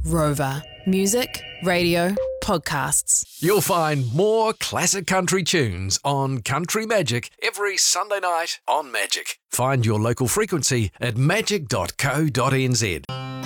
Rover. Music, radio, podcasts. You'll find more classic country tunes on Country Magic every Sunday night on Magic. Find your local frequency at magic.co.nz.